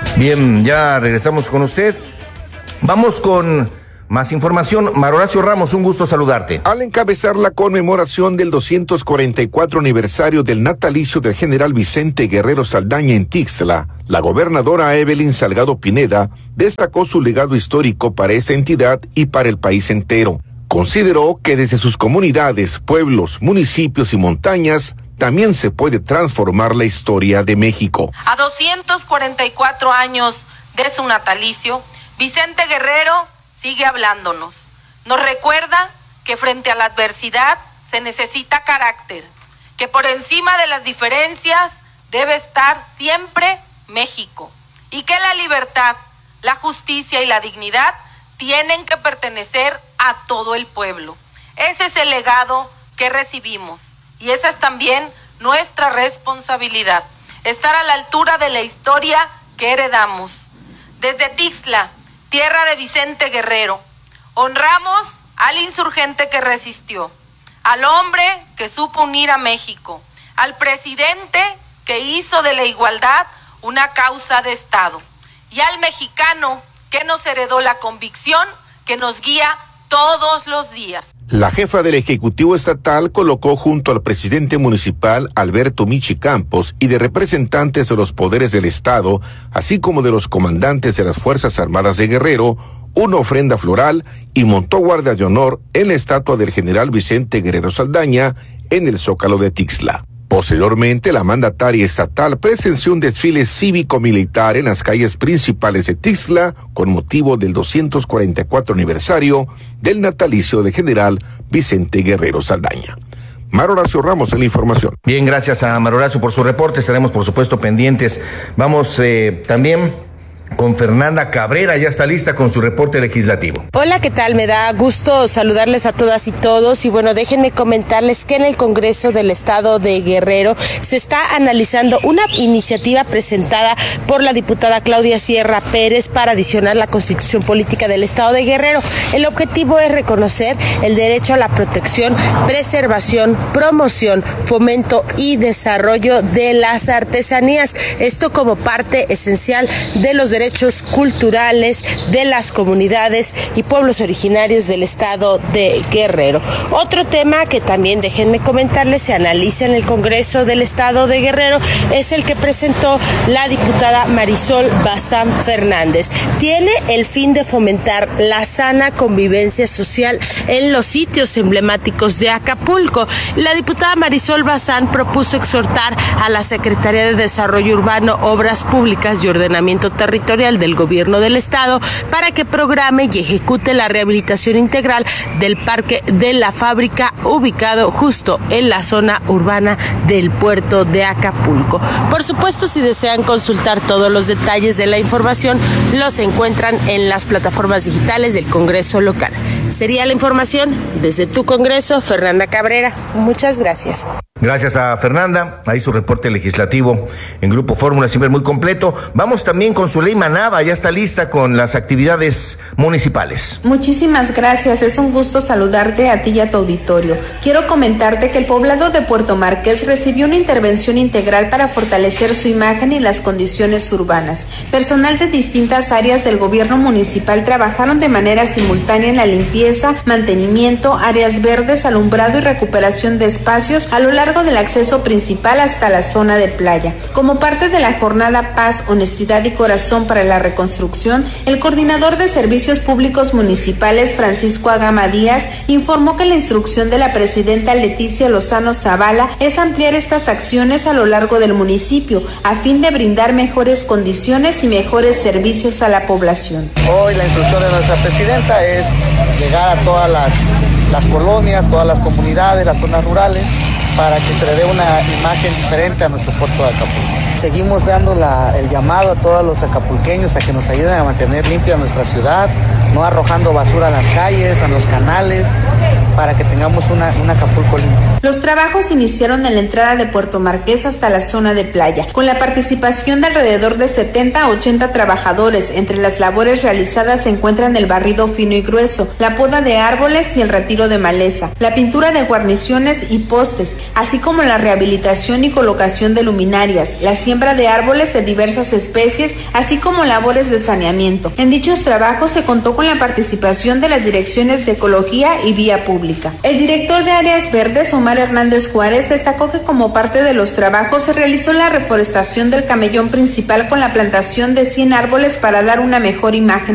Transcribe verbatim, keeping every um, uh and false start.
Bien, ya regresamos con usted. Vamos con más información. Mar Horacio Ramos, un gusto saludarte. Al encabezar la conmemoración del doscientos cuarenta y cuatro aniversario del natalicio del general Vicente Guerrero Saldaña en Tixla, la gobernadora Evelyn Salgado Pineda destacó su legado histórico para esa entidad y para el país entero. Consideró que desde sus comunidades, pueblos, municipios y montañas también se puede transformar la historia de México. A doscientos cuarenta y cuatro años de su natalicio, Vicente Guerrero sigue hablándonos. Nos recuerda que frente a la adversidad se necesita carácter, que por encima de las diferencias debe estar siempre México, y que la libertad, la justicia y la dignidad tienen que pertenecer a todo el pueblo. Ese es el legado que recibimos. Y esa es también nuestra responsabilidad, estar a la altura de la historia que heredamos. Desde Tixla, tierra de Vicente Guerrero, honramos al insurgente que resistió, al hombre que supo unir a México, al presidente que hizo de la igualdad una causa de Estado, y al mexicano que nos heredó la convicción que nos guía todos los días. La jefa del Ejecutivo Estatal colocó junto al presidente municipal Alberto Michi Campos y de representantes de los poderes del Estado, así como de los comandantes de las Fuerzas Armadas de Guerrero, una ofrenda floral y montó guardia de honor en la estatua del general Vicente Guerrero Saldaña en el Zócalo de Tixla. Posteriormente, la mandataria estatal presenció un desfile cívico-militar en las calles principales de Tixla con motivo del doscientos cuarenta y cuatro aniversario del natalicio del general Vicente Guerrero Saldaña. Mar Horacio Ramos en la información. Bien, gracias a Mar Horacio por su reporte. Estaremos, por supuesto, pendientes. Vamos eh, también con Fernanda Cabrera, ya está lista con su reporte legislativo. Hola, ¿qué tal? Me da gusto saludarles a todas y todos y bueno, déjenme comentarles que en el Congreso del Estado de Guerrero se está analizando una iniciativa presentada por la diputada Claudia Sierra Pérez para adicionar la Constitución Política del Estado de Guerrero. El objetivo es reconocer el derecho a la protección, preservación, promoción, fomento y desarrollo de las artesanías. Esto como parte esencial de los derechos derechos culturales de las comunidades y pueblos originarios del estado de Guerrero. Otro tema que también déjenme comentarles se analiza en el Congreso del Estado de Guerrero es el que presentó la diputada Marisol Bazán Fernández. Tiene el fin de fomentar la sana convivencia social en los sitios emblemáticos de Acapulco. La diputada Marisol Bazán propuso exhortar a la Secretaría de Desarrollo Urbano, Obras Públicas y Ordenamiento Territorial del Gobierno del Estado para que programe y ejecute la rehabilitación integral del Parque de la Fábrica ubicado justo en la zona urbana del puerto de Acapulco. Por supuesto, si desean consultar todos los detalles de la información, los encuentran en las plataformas digitales del Congreso local. Sería la información desde tu Congreso, Fernanda Cabrera. Muchas gracias. Gracias a Fernanda, ahí su reporte legislativo en Grupo Fórmula, siempre muy completo. Vamos también con Zuleima Nava, ya está lista con las actividades municipales. Muchísimas gracias, es un gusto saludarte a ti y a tu auditorio. Quiero comentarte que el poblado de Puerto Marqués recibió una intervención integral para fortalecer su imagen y las condiciones urbanas. Personal de distintas áreas del gobierno municipal trabajaron de manera simultánea en la limpieza, mantenimiento, áreas verdes, alumbrado y recuperación de espacios a lo largo del acceso principal hasta la zona de playa. Como parte de la jornada Paz, Honestidad y Corazón para la Reconstrucción, el coordinador de Servicios Públicos Municipales, Francisco Agama Díaz, informó que la instrucción de la presidenta Leticia Lozano Zavala es ampliar estas acciones a lo largo del municipio a fin de brindar mejores condiciones y mejores servicios a la población. Hoy la instrucción de nuestra presidenta es llegar a todas las, las colonias, todas las comunidades, las zonas rurales, para que se le dé una imagen diferente a nuestro puerto de Acapulco. Seguimos dando la, el llamado a todos los acapulqueños a que nos ayuden a mantener limpia nuestra ciudad, no arrojando basura a las calles, a los canales, para que tengamos una, un Acapulco limpio. Los trabajos iniciaron en la entrada de Puerto Marqués hasta la zona de playa, con la participación de alrededor de setenta a ochenta trabajadores. Entre las labores realizadas se encuentran el barrido fino y grueso, la poda de árboles y el retiro de maleza, la pintura de guarniciones y postes, así como la rehabilitación y colocación de luminarias, la siembra de árboles de diversas especies, así como labores de saneamiento. En dichos trabajos se contó con la participación de las direcciones de Ecología y Vía Pública. El director de Áreas Verdes, Omar Hernández Juárez, destacó que como parte de los trabajos se realizó la reforestación del camellón principal con la plantación de cien árboles para dar una mejor imagen